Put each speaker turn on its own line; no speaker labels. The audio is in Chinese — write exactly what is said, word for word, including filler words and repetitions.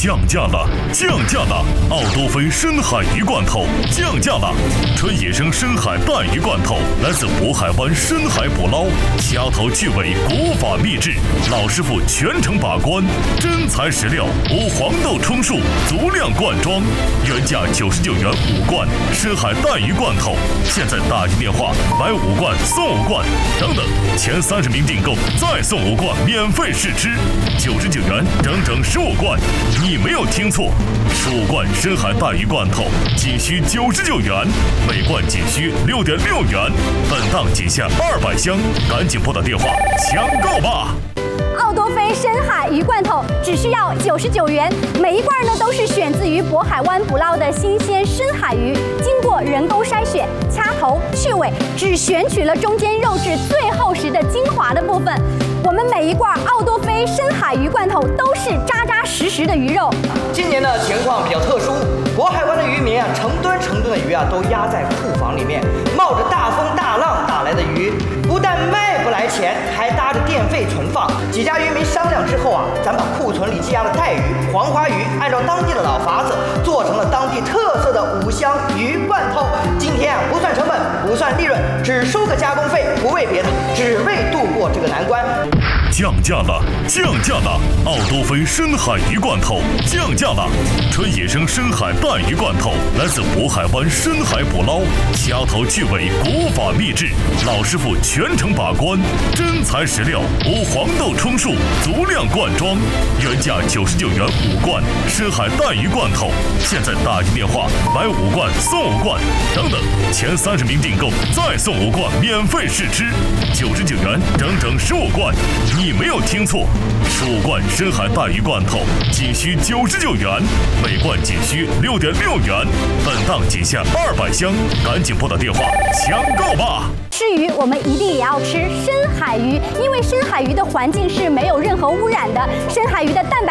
降价了，降价了！奥多菲深海鱼罐头降价了，纯野生深海带鱼罐头，来自渤海湾深海捕捞，掐头去尾，古法秘制，老师傅全程把关，真材实料，无黄豆充数，足量灌装，原价九十九元五罐深海带鱼罐头，现在打进电话买五罐送五罐，等等，前三十名订购再送五罐免费试吃，九十九元整整十五罐。你没有听错，十五罐深海带鱼罐头仅需九十九元，每罐仅需六点六元，本档仅限二百箱，赶紧拨打电话抢购吧！
奥多菲深海鱼罐头只需要九十九元，每一罐呢都是选自于渤海湾捕捞的新鲜深海鱼，经过人工筛选、掐头去尾，只选取了中间肉质最厚实的精华的部分。我们每一罐奥多菲深海鱼罐头都是扎扎实实的鱼肉。
今年的情况比较特殊，渤海湾的渔民啊，成吨成吨的鱼啊都压在库房里面，冒着大风大浪打来的鱼，不但卖不来钱，还搭着电费存放。几家渔民商量之后啊，咱把库存里积压的带鱼、黄花鱼，按照当地的老法子，做成了当地特色的五香鱼罐头。今天啊，不算成本，不算利润，只收个加工费，不为别的，只为度过这个难关。
降价了，降价了！奥多菲深海鱼罐头降价了，纯野生深海带鱼罐头，来自渤海湾深海捕捞，掐头去尾，古法秘制，老师傅全程把关，真材实料，无黄豆充数，足量灌装，原价九十九元五罐深海带鱼罐头，现在打进电话买五罐送五罐，等等，前三十名订购再送五罐免费试吃，九十九元整整十五罐。你没有听错，十五罐深海带鱼罐头仅需九十九元，每罐仅需六点六元，本档仅限二百箱，赶紧拨打电话抢购吧！
吃鱼，我们一定也要吃深海鱼，因为深海鱼的环境是没有任何污染的，深海鱼的蛋白